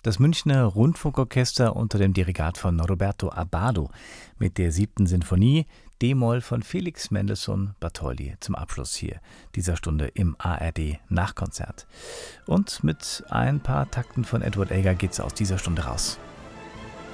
Das Münchner Rundfunkorchester unter dem Dirigat von Roberto Abbado mit der 7. Sinfonie, d-Moll von Felix Mendelssohn Bartholdy zum Abschluss hier dieser Stunde im ARD Nachkonzert. Und mit ein paar Takten von Edward Elgar geht's aus dieser Stunde raus.